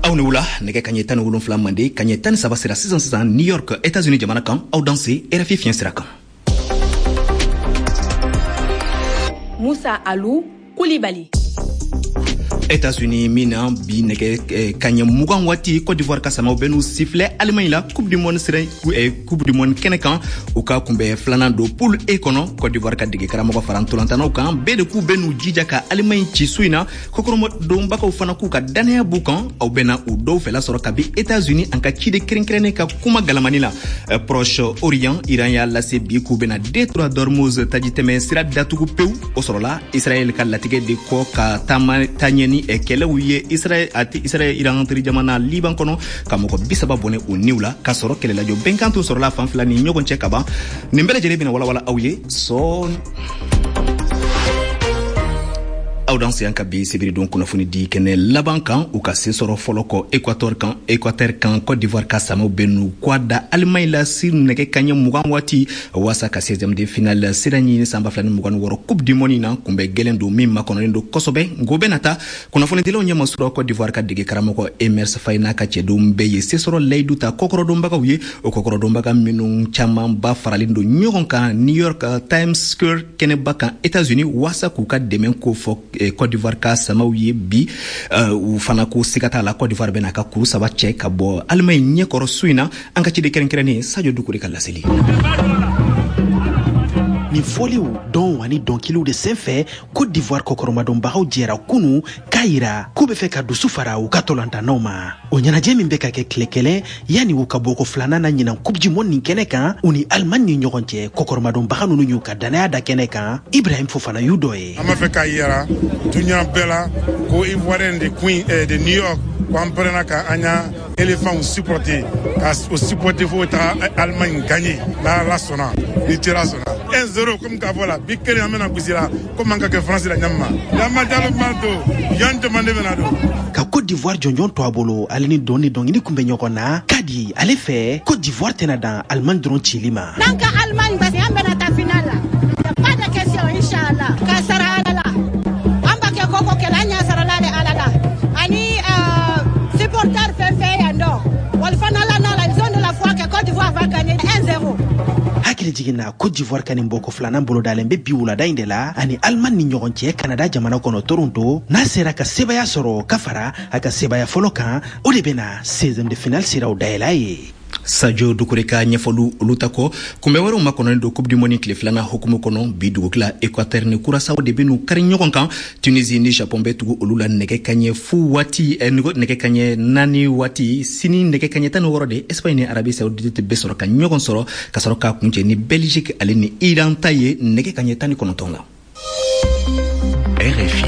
aw ni wula nɛgɛ kaɲɛ 17 mande kaɲɛ 13 sera sisan New York États-Unis jamana kan aw danse RFI fiɲɛ sira kan. Musa Alou Koulibaly. États-Unis mina bi nɛgɛ kaɲɛ 20 waati Côte d'Ivoire ka samaw bɛnu sifflet Allemagne la Coupe du Monde kɛnɛ kan u ka kunbɛ filanan do poule E kɔnɔ Côte d'Ivoire ka dege karamɔgɔ faran tolantanaw kan bɛɛ de k'u bɛnu jija ka Allemagne ci su in na kokɔrɔmadonbagaw fana k'u ka danaya b'u kan aw bɛna u dɔw fɛla sɔrɔ kabi États-Unis an ka ciden kɛrɛnkɛrɛnnen ka kuma galamani la Proche-Orient Iran y'a lase bi k'u bɛna Détroit d'Ormuz tajitɛmɛ sira datugu pewu o sɔrɔla Israël ka latigɛ de kɔ ka taɲɛni kɛlɛw ye Israël Iran teri jamana Liban kɔnɔ ka mɔgɔ 30 bɔnɛ o niw la ka sɔrɔ kɛlɛlajɔ bɛnkan tun sɔrɔla fan fila ni ɲɔgɔn cɛ ka ban nin bɛɛ lajɛlen bɛna walawala aw ye aw dan se an ka bi sebiridon kunnafoni di kɛnɛ laban kan u ka se sɔrɔ fɔlɔ kɔ Équateur kan Côte d'Ivoire ka samaw bɛnu kwada Allemagne la sir nɛgɛ kaɲɛ 20 waati wasa ka 16e de finale sira ɲini sanba 2026 Coupe du Monde na kunbɛ gɛlɛn do min makɔnɔlen do kosɛbɛ ngo bɛ nata kunnafonidilaw ɲɛma sɔrɔ Côte d'Ivoire ka dege karamɔgɔ Emers Faye n'a ka cɛdenw bɛɛ ye se sɔrɔ layidu ta kɔkɔrɔdonbagaw ye o kɔkɔrɔdonbaga minnu caman ba faralen do ɲɔgɔn kan New York Times Square kɛnɛba kan États-Unis wasa k'u ka dɛmɛ ko fɔ Côte d'Ivoire ka samaw ye bi u fana ko sigata la Côte d'Ivoire bɛna ka kuru saba cɛ ka bɔ Allemagne ɲɛkɔrɔ su in na an ka ciden kɛrɛnkɛrɛnnen Sadio Dukure ka laseli. Ni foliw dɔn ani dɔnkiliw de senfɛ Côte d'Ivoire kɔkɔrɔmadonbagaw jɛra kunu k'a yira k'u bɛ fɛ ka dusu fara u ka tolantanaw ma o ɲɛnajɛ min bɛ ka kɛ tile kelen yanni u ka bɔ ko filanan na ɲinan Coupe du Monde nin kɛnɛ kan u ni Allemagne ni ɲɔgɔn cɛ kɔkɔrɔmadonbaga ninnu y'u ka danaya da kɛnɛ kan Ibrahim Fofana y'u dɔ ye. An b'a fɛ k'a yira duɲa bɛɛ la ko Ivoirien de New York k'an pɛrɛnna ka an y'a éléphant supporter ka o supporter fo ta Allemagne gagner n'Ala sɔnna ni tera sɔnna 1-0 comme k'a fɔ la bi kelen an bɛna gosi la comme an ka kɛ France la ɲamma Yama Diallo Maldo yan demande bɛna don ka Côte d'Ivoire jɔnjɔn to a bolo ale ni dɔn ni dɔnkili kun bɛ ɲɔgɔn na ka di ale fɛ Côte d'Ivoire tɛna dan Allemagne dɔrɔn cili ma n'an ka Allemagne basi an bɛna ta finale la pas de question inchallah ka sara ala la an b'a kɛ koko kɛlɛ an ɲa sara la de ala la ani supporter fɛn yan dɔ wali fana la nala ils ont de la foi que Côte d'Ivoire va gagner 1-0 hakili jiginna Côte d'Ivoire ka nin bɔ ko filanan bolo dalen bɛ bi wulada in de la ani Allemagne ni ɲɔgɔn cɛ Canada jamana kɔnɔ Toronto n'a sera ka sebaya sɔrɔ ka fara a ka sebaya fɔlɔ kan o de bɛna 16e de finale siraw dayɛlɛ ye. Sadio Dukure ka ɲɛfɔlu olu ta kɔ kunbɛ wɛrɛw makɔnɔlen do Coupe du Monde tile filanan hukumu kɔnɔ bi dugukila Équateur ni Curaçao de bɛnu kari ɲɔgɔn kan Tunisie ni Japon bɛ tugu olu la nɛgɛ kaɲɛ fu waati nɛgɛ kaɲɛ 4 waati sini nɛgɛ kaɲɛ 16 de Espagne ni Arabie Saoudite bɛ sɔrɔ ka ɲɔgɔn sɔrɔ ka sɔrɔ ka kuncɛ ni Belgique ale ni Iran ta ye nɛgɛ kaɲɛ 19 la. RFI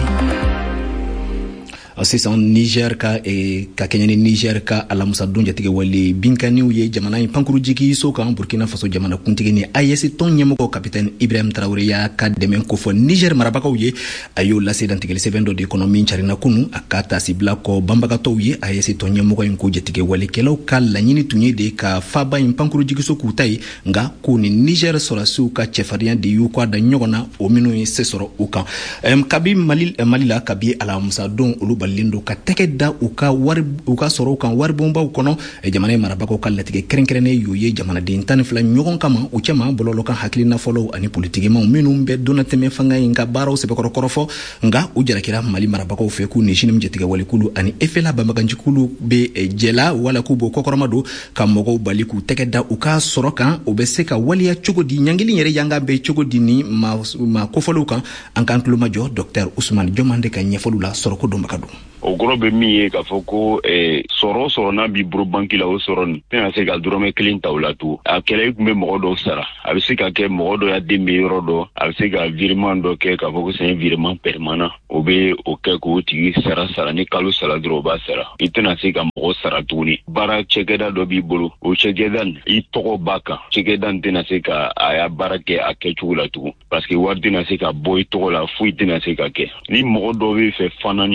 sisan Niger ka kɛɲɛ ni Niger ka alamusa don jatigɛ wale binkaniw ye jamana in pankuru jigi so kan Burkina Faso jamana kuntigi ni AES tɔn ɲɛmɔgɔ capitaine Ibrahim Traoré y'a ka dɛmɛ ko fɔ Niger marabagaw ye a y'o lase dantigɛli sɛbɛn dɔ de kɔnɔ min carina kunu a ka tasibila kɔ banbagatɔw ye AES tɔn ɲɛmɔgɔ in ko jatigɛ walekɛlaw ka laɲini tun ye de ka faba in pankuru jigiso k'u ta ye nka ko ni Niger sɔrɔsiw ka cɛfarinya de y'u kɔ da ɲɔgɔn na o minnu ye se sɔrɔ u kan kabi Mali la kabi alamusa don olu lindo ka tɛgɛ da u ka sɔrɔ u kan waribonbaw kɔnɔ jamana marabagaw ka latigɛ kɛrɛnkɛrɛnnen y'u ye jamanaden 12 ɲɔgɔn kama u cɛma bɔlɔlɔ kan hakilina fɔlɔw ani politikimaw minnu bɛ donna tɛmɛ fanga in ka baaraw sɛbɛkɔrɔ fɔ nka u jarakira Mali marabagaw fɛ k'u ni sini jatigɛ walikulu ani efela banbaganjikulu bɛ jɛla wala k'u bɔ kɔkɔrɔma don ka mɔgɔw bali k'u tɛgɛ da u ka sɔrɔ kan u bɛ se ka waliya cogo di ɲangili yɛrɛ yanga bɛ cogo di ni ma kofɔliw kan an kan tulomajɔ Dr Ousmane Diomande ka ɲɛfɔliw la sɔrɔko donbaga don. O kɔrɔ bɛ min ye k'a fɔ ko sɔrɔ n'a b'i bolo banki la o sɔrɔ nin tɛna se ka dɔrɔmɛ 1 ta o la to a kɛlɛ tun bɛ mɔgɔ dɔw sara a bɛ se ka kɛ mɔgɔ dɔ ya den bɛ yɔrɔ dɔ a bɛ se ka virement dɔ kɛ k'a fɔ ko c'est un virement permanent o bɛ o kɛ k'o tigi sara ni kalo sara dɔrɔn o b'a sara i tɛna se ka mɔgɔ sara tuguni baara cɛkɛda dɔ b'i bolo o cɛkɛda nin i tɔgɔ b'a kan cɛkɛda nin tɛna se ka a y'a baara kɛ a kɛcogo la tugun parce que wari tɛna se ka bɔ i tɔgɔ la foyi tɛna se ka kɛ ni mɔgɔ dɔ bɛ fɛ fana ni ka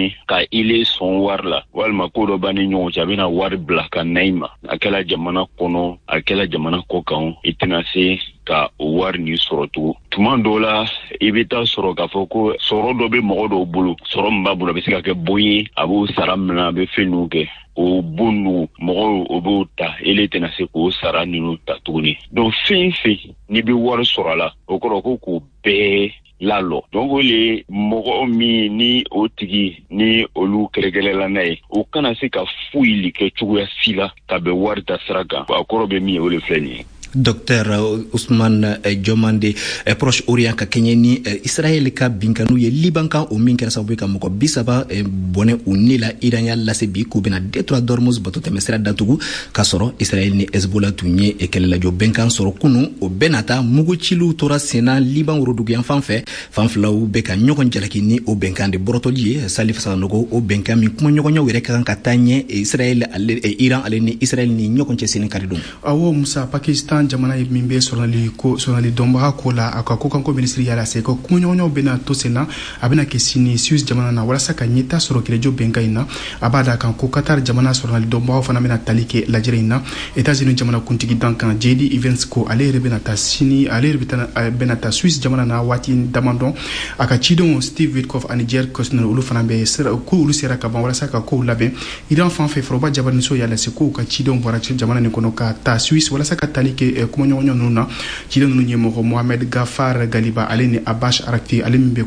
ile son warla walma ko do bani nyon jabina war blaka naima akela jamana kono akela jamana kokan itina se ka war ni sorotu tumandola ibita soro ka foko soro do be modo bulu soro mbabu be sika ke boyi abu saramna be fenuke o bunu mogo obuta ele tena se ko sara ninu tatuni donc fin ni bi war soro la okoro ko be lalo donc le mogo mi ni otigi ni olu keregelela nay o kana se ka fuili ke chuya sila ka be war ta sraka akoro be mi ole fleni Dr Ousmane Diomande proche orient ka kenyeni Israël ka binkanu ye Liban ka o min kera sabu ka moko bisaba bone unila iranya lasebi ku bena Detroit Dormuz batote mesra datugu ka soro Israël ni Hezbollah tunye e kele la jo benkan soro kunu o benata mugu chilu tora sena Liban urodugu yan fanflaw be ka nyokon jalaki ni o benkan de borotolier Salif Sanogo o benkan mi kuma nyokon nyo were kan katanye Israël Iran ale ni Israël ni nyokon chesini karidum awo Musa Pakistan jamana mimbe sonali domba ko la akako kanko ministry yala se ko kunyonyo bena to sena abena kesini Suisse jamana na wala saka nyita soro kilejo bengaina abada kanko Qatar jamana sonali domba fana mena talike la jirina États-Unis jamana kuntigi dankan JD Events ko ale rebena ta sini ale rebena bena ta Suisse jamana na wati damandon aka chidon Steve Witkoff a Niger ko sonali ulu fana be sera ko ulu sera ka ban wala saka ko labe idan fan fe froba jabani so yala se ko ka chidon bora jamana ne kono ka ta Suisse wala saka talike kuma nyonyo nuna chidon nunye mo Mohamed Gafar Galiba aleni Abash Arakti alimbe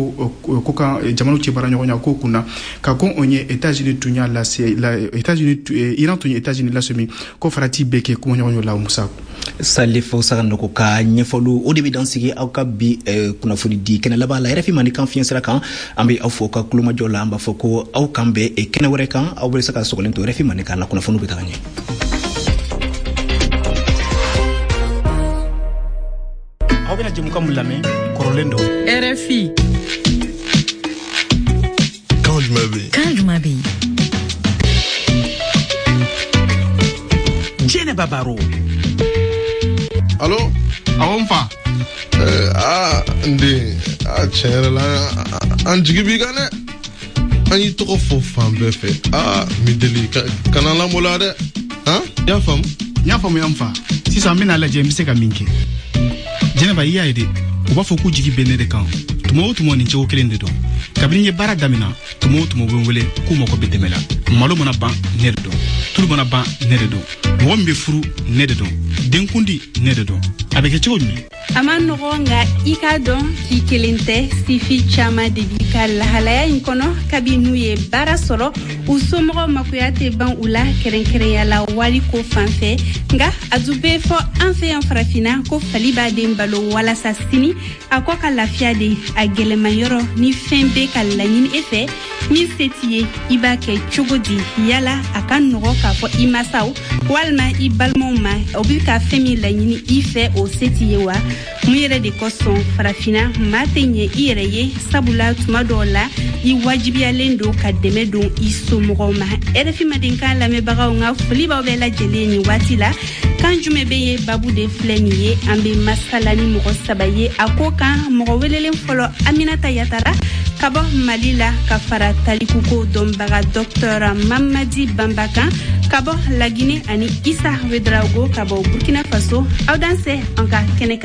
kokan jamanu ci bara nyonyo ko kuna ka kon onye États-Unis tunya la États-Unis Iran tunya États-Unis la semi ko farati beke kuma nyonyo la Musa Salifo sarando ko ka nyefolu o debi dansigi aw ka bi kuna fudi di kena laba la refi mani confiance ra kan ambe aw fo ka kluma jola amba foko aw kambe e kena wore kan aw bele saka sokolento refi mani kan la kuna fonu betaganye Awena jimuka mulame korolendo RFI Quand je m'habille Jene Babaro Allô awonfa ndi chere la anjigi bigane ani to fo fambe fe mi deli kana la molade ya fam yamfa sisa mina la je mbise ka minke Jeneba iya ide uba fo ku jigi bene de kan tumo ni nchewo kelende do kabini ye bara damina tumo wele ku moko bedemela malo mona ban nerdo tulu mona ban nerdo mo mbe furu nerdo denkundi nerdo abeke chogni amano nga ikadon ki kelente sifi chama de bikal halaya inkono kabinu ye bara solo usomro makuyate ban ula kerenkere yala wali ko fanfe nga azube fo anfe en frafina ko faliba de mbalo wala sasini akoka lafia de agele mayoro ni fembe kalanyini efe ni setiye ibake chogodi yala akan nogo ka fo imasau walma ibalmo ma obika femi lanyini ife o setiye wa muyere de koson farafina matenye ireye sabula tumadola I wajibia lendo kademe don isomo ma RFI madinka la me baga nga fliba bela jeleni watila kanjume beye babu de fleniye ambe masalani mo sabaye akoka mo welelen folo Aminata Yatara kabo malila kafara talikuko dombaga Dr Mamadi Bambaka kabo lagine ani Issa Wedraogo kabo Burkina Faso audanse anka keneka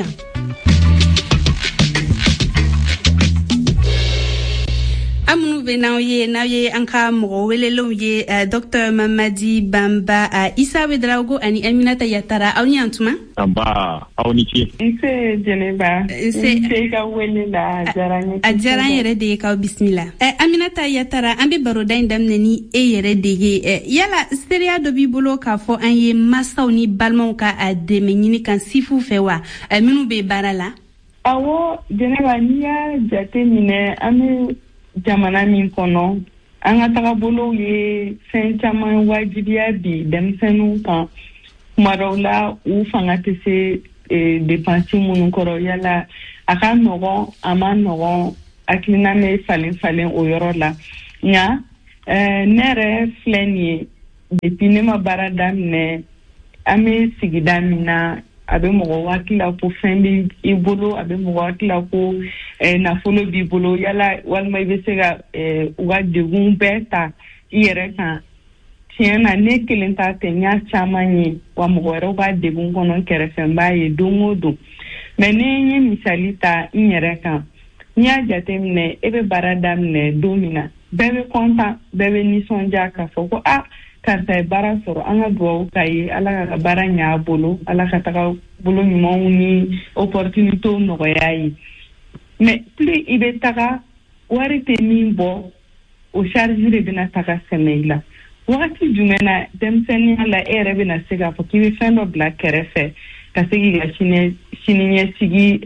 amunu be na ye anka mo welelo ye Dr Mamadi Bamba Issa Wedraogo ani Aminata Yatara awni antuma aba awni ki nse Jeneba nse ka welela ajaran yere de ka bismillah Aminata Yatara ambe baro daindam nani yere de yala seria do bibolo ka fo an ye masawni balmon ka ademenyini kan sifu fewa minu be barala awo Jeneba niya jate mine ame jamana min kono an ka taga bolo ye fɛn caman wajibiya bi denmisɛnninw kan kuma dɔw la u fanga tɛ se dépense minnu kɔrɔ yala a ka nɔgɔn a ma nɔgɔn hakilina bɛ falen o yɔrɔ la nka ne yɛrɛ filɛ nin ye depuis ne ma baara daminɛ an bɛ sigida min na a bɛ mɔgɔ hakili la ko fɛn bɛ I bolo a bɛ mɔgɔ hakili la ko nafolo b'i bolo yala walima I bɛ se ka u ka degun bɛɛ ta I yɛrɛ kan tiɲɛ na ne kelen ta tɛ n y'a caman ye wa mɔgɔ wɛrɛw b'a degun kɔnɔ kɛrɛfɛ n b'a ye don o don mais ni n ye misali ta n yɛrɛ kan n'i y'a jateminɛ e bɛ baara daminɛ don min na bɛɛ bɛ content bɛɛ bɛ nisɔndiya k'a fɔ ko karisa ye baara sɔrɔ an ka dugawu k'a ye ala ka baara ɲɛ a bolo ala ka taga bolo ɲumanw ni opportunités nɔgɔya ye mais plus I bɛ taga wari tɛ min bɔ o charge de bɛna taga sɛmɛ I la wagati jumɛn na denmisɛnninya la e yɛrɛ bɛna se k'a fɔ k'i bɛ fɛn dɔ bila kɛrɛfɛ ka se k'i ka siniɲɛsigi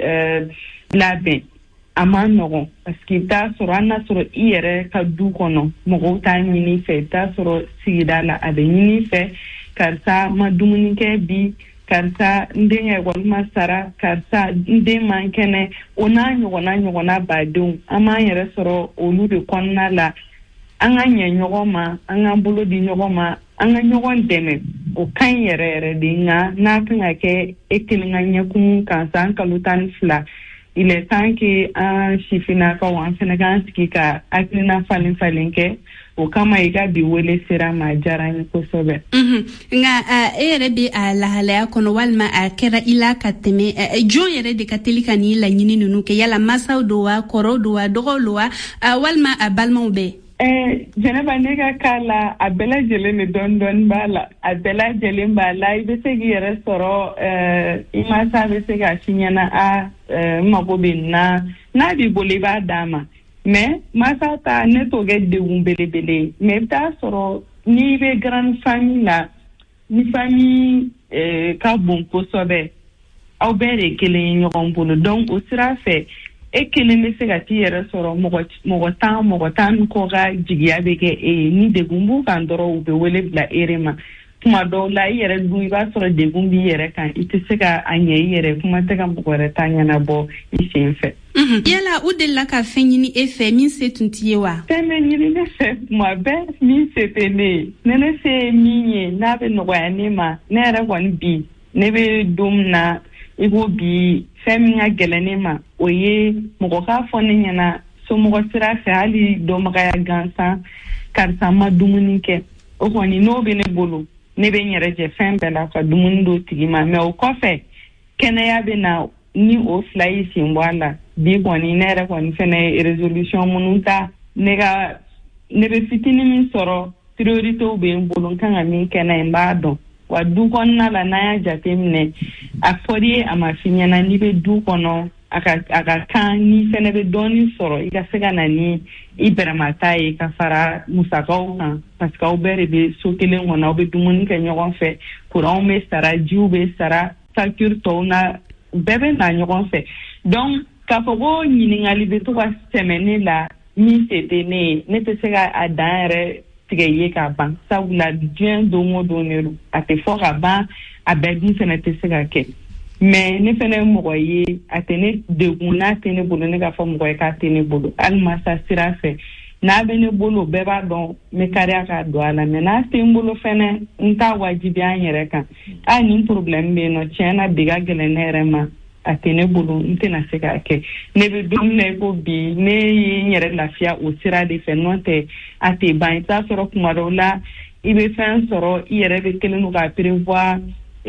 labɛn a ma nɔgɔn parce que I bɛ taa sɔrɔ hali n'a sɔrɔ I yɛrɛ ka du kɔnɔ mɔgɔw t'a ɲini I fɛ I bɛ taa sɔrɔ sigida la a bɛ ɲini I fɛ karisa ma dumuni kɛ bi karisa n den ka ekɔli ma sara karisa n den man kɛnɛ o n'a ɲɔgɔnna badenw an m'an yɛrɛ sɔrɔ olu de kɔnɔna la an ka ɲɛ ɲɔgɔn ma an k'an bolo di ɲɔgɔn ma an ka ɲɔgɔn dɛmɛ o ka ɲi yɛrɛ de nka n'a kan ka kɛ e kelen ka ɲɛkumu kan san kalo 12 il est temps que an sifinnakaw an fana k'an sigi ka hakilina falen kɛ o kama I ka bi wele sera ma diyara n ye kosɛbɛ nka e yɛrɛ bɛ a lahalaya kɔnɔ walima a kɛra I la ka tɛmɛ jɔn yɛrɛ de ka teli ka ni laɲini ninnu kɛ yala masaw do wa kɔrɔw do wa dɔgɔw do wa walima a balimaw bɛɛ Jɛnɛba ne ka k'a la a bɛɛ lajɛlen de dɔɔni b'a la a bɛɛ lajɛlen b'a la I bɛ se k'i yɛrɛ sɔrɔ I masa bɛ se ka f'i ɲɛna n mago bɛ nin na n'a b'i bolo I b'a d'a ma mais masa ta ne t'o kɛ degun belebele mais I bɛ taa sɔrɔ n'i bɛ grande famille la ni famille ka bon kosɛbɛ aw bɛɛ de kelen ye ɲɔgɔn bolo donc o sira fɛ e kelen bɛ se ka t'i yɛrɛ sɔrɔ mɔgɔ tan kɔ ka jigiya bɛ kɛ e ye ni degun b'u kan dɔrɔn u bɛ wele bila e ma kuma dɔw la I yɛrɛ dun I b'a sɔrɔ degun b'i yɛrɛ kan I tɛ se ka a ɲɛ I yɛrɛ kuma tɛ ka mɔgɔ wɛrɛ ta ɲɛnabɔ I sen fɛ yala u delila ka fɛn ɲini e fɛ min se tun t'i ye wa fɛn bɛ ɲini ne fɛ kuma bɛɛ min se tɛ ne ye ne se ye min ye n'a bɛ nɔgɔya ne ma ne yɛrɛ kɔni bi ne bɛ don min na I ko bi fɛn min ka gɛlɛn ne ma o ye mɔgɔ k'a fɔ ne ɲɛna somɔgɔ sira fɛ hali dɔnbagaya gansan karisa ma dumuni kɛ o kɔni n'o bɛ ne bolo ne bɛ n yɛrɛ jɛ fɛn bɛɛ la ka dumuni do tigi ma mais o kɔfɛ kɛnɛya bɛ na ni o fila y'i sen bɔ a la bi kɔni ne yɛrɛ kɔni fɛnɛ ye résolution minnu ta ne bɛ fitinin min sɔrɔ prioritéw bɛ n bolo n kan ka min kɛ n'a ye n b'a dɔn wa du kɔnɔna la n'a y'a jateminɛ a fɔr'i ye a ma f'i ɲɛna n'i bɛ du kɔnɔ a ka kan ni fɛnɛ bɛ dɔɔnin sɔrɔ I ka se ka na ni I bɛrɛmata ye ka fara musakaw kan parce que aw bɛɛ de bɛ so kelen kɔnɔ aw bɛ dumuni kɛ ɲɔgɔn fɛ courant bɛ sara jiw bɛ sara facture tɔw na bɛɛ bɛ na ɲɔgɔn fɛ donc k'a fɔ ko ɲininkali bɛ to ka tɛmɛ ne la min se tɛ ne ye ne tɛ se ka a dan yɛrɛ tigɛ ye ka ban sabula diɲɛ don o don de don a tɛ fɔ ka ban a bɛɛ dun fɛnɛ tɛ se ka kɛ mais ne fɛnɛ ye mɔgɔ ye a tɛ ne degun n'a tɛ ne bolo ne k'a fɔ mɔgɔ ye k'a tɛ ne bolo hali masa sira fɛ n'a bɛ ne bolo bɛɛ b'a dɔn n bɛ kariya ka don a la mais n'a tɛ n bolo fɛnɛ n t'a wajibiya n yɛrɛ kan nin problème bɛ yen nɔ tiɲɛ na bi ka gɛlɛn ne yɛrɛ ma a tɛ ne bolo n tɛna se k'a kɛ ne bɛ don min na I ko bi ne ye n yɛrɛ lafiya o sira de fɛ n'o tɛ a tɛ ban I t'a sɔrɔ kuma dɔw la I bɛ fɛn sɔrɔ I yɛrɛ bɛ kelen don ka prévoir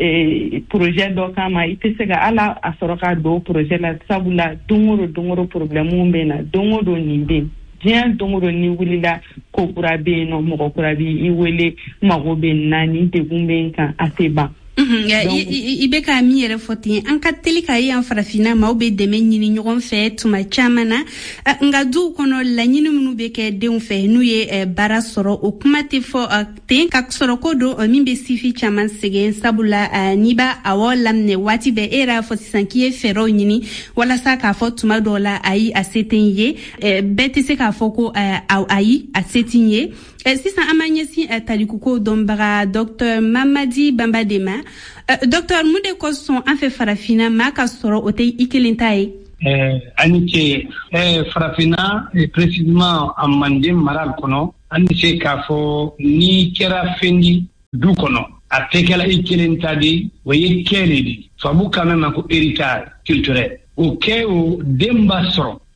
projet dɔ kama I tɛ se ka ala a sɔrɔ ka don projet la sabula don o don problème bɛ na don o don nin bɛ diɲɛ don o don ni wulila ko kura bɛ yen nɔ mɔgɔ kura b'i wele mago bɛ nin na nin degun bɛ n kan a tɛ ban I bɛ ka min yɛrɛ fɔ ten an ka teli ka ye an farafinna maaw bɛ dɛmɛ ɲini ɲɔgɔn fɛ tuma caman na nka duw kɔnɔ laɲini minnu bɛ kɛ denw fɛ n'u ye baara sɔrɔ o kuma tɛ fɔ ten ka sɔrɔ ko don min bɛ sifi caman sɛgɛn sabula n'i b'a awɔ laminɛ waati bɛɛ e yɛrɛ y'a fɔ sisan k'i ye fɛɛrɛw ɲini walasa k'a fɔ tuma dɔw la ayi a se tɛ n ye bɛɛ tɛ se k'a fɔ ko ayi a se tɛ n ye sisan an b'a ɲɛsin talikuko dɔnbaga Dr Mamadi Bambade ma Docteur mun de kosɔn an fɛ farafinna maa ka sɔrɔ o tɛ I kelen ta ye ani ce farafinna précisément a Manden mara kɔnɔ an bɛ se k'a fɔ ni kɛra fɛn di du kɔnɔ a tɛ kɛla I kelen ta de o ye kɛ de di tubabu kan mɛn ma ko héritage culturel o kɛ o den b'a sɔrɔ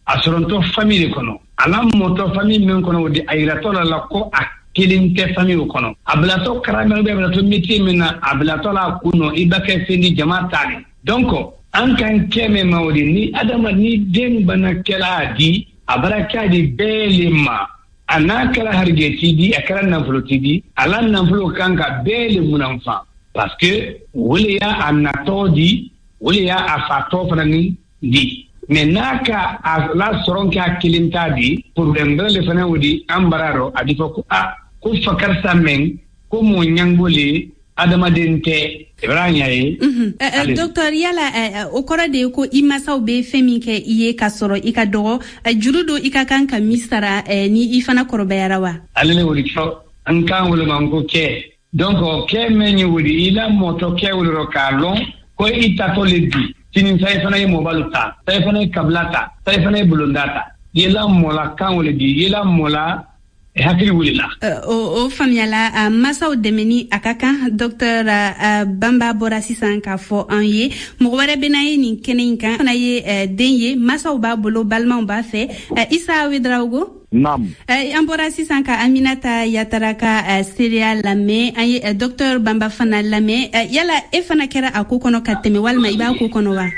a soronto famille kono ala moto famille men kono wodi ayrato la ko a kilinte famille kono ablato karame be ablato miti mena ablato la kuno ibake fendi jamaatani donc an kan keme mawdi ni adama ni den bana kala di abaraka di belima anakala hargeti di akara nanfulo tidi ala nanfulo kanka bele munanfa parce que wuliya anato di wuliya afato fanani di menaka la soronka kilinta di problème le fana wudi ambararo adifo ko ko fakar samen ko mo nyangole adama dente ibrahima ye docteur yala o kora de ko imasaw be femi ke iye kasoro ikadogo jurudo ikakanka misara ni ifana korbayara wa alele wudi ko an kan wala mango ke donc ke meni wudi ila moto ke wudi ro kalon ko itato leddi tinin sai fana ye mobaluta sai fana ye kablata sai fana ye bulundata yela mola kan wudi yela mola hakili wulila o famiyala masaw demeni akaka docteur Bamba Bora sisan ka fo an ye mɔgɔ wɛrɛ bena ye nin kɛnɛ kan fana ye den ye masaw b'a bolo balimaw b'a fɛ Isa Wedraogo Naam. An bɔra sisan ka Aminata Yatara ka seereya lamɛn an ye docteur Bamba fana lamɛn yala e fana kɛra a ko kɔnɔ ka tɛmɛ walima i b'a ko kɔnɔ wa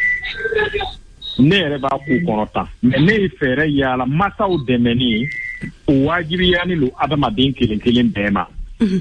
ne yɛrɛ b'a ko kɔnɔ tan mais ne ye fɛɛrɛ yala masaw dɛmɛni o wajibiyani lo adamaden kelen kelen bɛɛ ma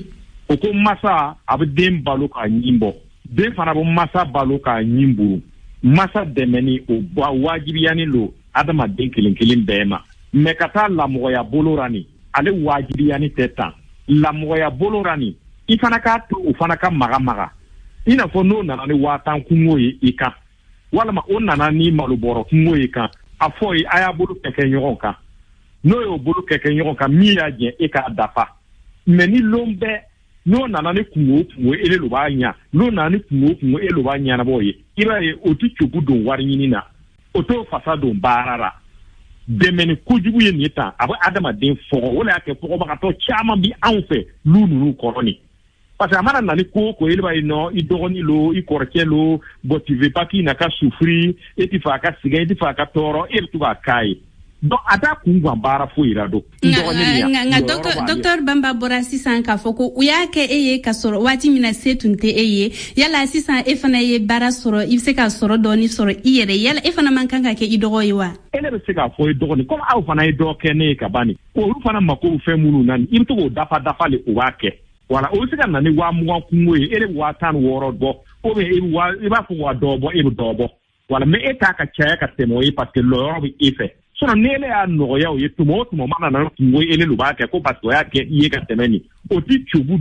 o ko masa a bɛ den balo k'a ɲin bɔ den fana bɛ masa balo k'a ɲin buru masa dɛmɛni o wajibiyani lo adamaden kelen kelen bɛɛ ma mais ka taa lamɔgɔya bolo ra nin ale wajibiyani tɛ tan lamɔgɔya bolo ra nin i fana k'a to o fana ka maga maga i n'a fɔ n'o nana ni 5000 kungo ye i kan walima o nana ni malobɔrɔ kungo ye kan a fɔ ye a y'a bolo kɛ ɲɔgɔn kan n'o y'o bolo kɛ ɲɔgɔn kan min y'a jɛ e k'a dafa mais ni lon bɛɛ n'o nana ni kungo ele lo b'a ɲa n'o nana ni kungo ele lo b'a ɲanabɔ ye i b'a ye o tɛ cogo don wari ɲini na o t'o fasa don baara la dɛmɛni kojugu ye nin tan a bɛ adamaden fɔgɔ o de y'a kɛ fɔgɔbagatɔ caman bi anw fɛ lu ninnu kɔrɔ nin parce que a mana na ni ko ko ele b'a ye non i dɔgɔnin lo i kɔrɔkɛ lo bon tu veux pas qu'il n'a qu'à souffrir e tɛ fɛ a ka sɛgɛn e tɛ fɛ a ka tɔɔrɔ e bɛ to k'a k'a ye donc ada kungan baara fo ira do nga docteur Bamba Bora sisan ka fɔ ko u y'a kɛ e ye ka sɔrɔ waati min na se tun tɛ e ye yala sisan e fana ye baara sɔrɔ i bɛ se ka sɔrɔ dɔɔni sɔrɔ i yɛrɛ yala e fana man kan ka kɛ i dɔgɔ ye wa e ne bɛ se k'a fɔ i dɔgɔnin comme aw fana ye dɔ kɛ ne ye ka ban olu fana mako bɛ fɛn minnu na i bɛ to k'o dafa le o b'a kɛ wala o bɛ se ka na ni 20,000 kungo ye e de bɛ 16,000 bɔ ou bien i b'a fɔ wa dɔ bɔ e bɛ dɔ bɔ wala mais e t'a ka caya ka tɛmɛ o ye parce que lɔyɔrɔ bɛ e fɛ sɔrɔ n'ele y'a nɔgɔya o ye tuma o tuma mana na kungo ele lo b'a kɛ ko parce que o y'a kɛ i ye ka tɛmɛ nin o ti cogo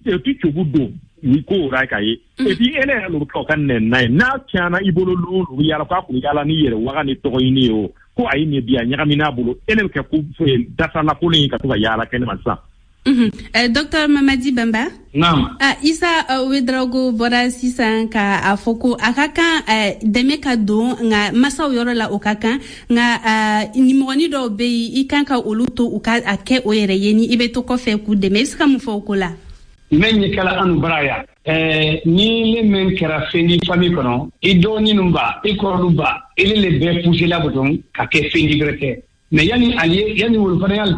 don ni ko o ra ka ye et puis ele yɛrɛ lo bɛ ka nɛn n'a ye n'a tiɲɛna i bolo lu yala k'a kun yala ni yɛrɛ waga ni tɔgɔ ɲini ye o ko a ye nin bi a ɲagami n'a bolo ele bɛ kɛ ko dasalakolen ye ka to ka yaala kɛnɛma sisan. Docteur Mamadi Bamba. Naam. Isa Wedraogo bɔra sisan ka a fɔ ko a ka kan dɛmɛ ka don nka masaw yɔrɔ la o ka kan nka nimɔgɔni dɔw bɛ yen i kan ka olu to u ka a kɛ o yɛrɛ ye ni i bɛ to kɔfɛ k'u dɛmɛ i bɛ se ka mun fɔ o ko la. Mɛ ɲɛ kɛla anu bara ya ni le men kɛra fendi famille kɔnɔ i dɔgɔnin ba i kɔrɔlu ba ile le bɛɛ poussé la bɔtɔn ka kɛ fendi bɛrɛ kɛ mais yani wolo fana y'a